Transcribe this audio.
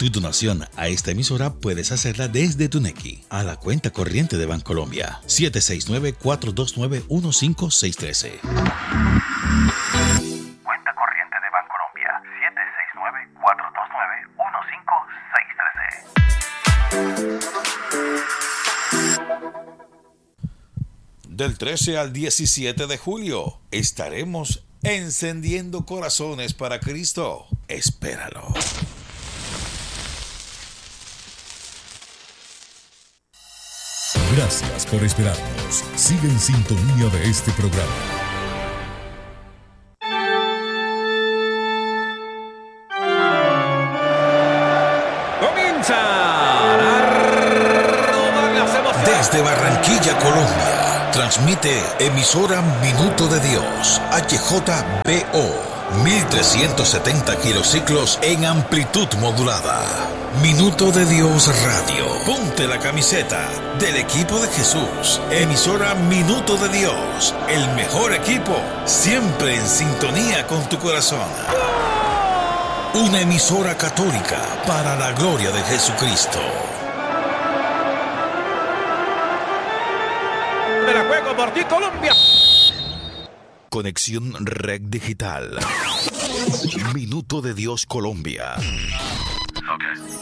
Tu donación a esta emisora puedes hacerla desde tu Nequi a la cuenta corriente de Bancolombia 769-429-15613. Cuenta corriente de Bancolombia 769-429-15613. Del 13 al 17 de julio estaremos encendiendo corazones para Cristo. Espéralo. Gracias por esperarnos. Sigue en sintonía de este programa. Comienza la roda de las emociones. Desde Barranquilla, Colombia, transmite emisora Minuto de Dios, HJBO, 1370 kilociclos en amplitud modulada. Minuto de Dios Radio. Ponte la camiseta del equipo de Jesús. Emisora Minuto de Dios, el mejor equipo, siempre en sintonía con tu corazón. Una emisora católica para la gloria de Jesucristo. Me la juego por ti, Colombia. Conexión Red Digital. Minuto de Dios Colombia.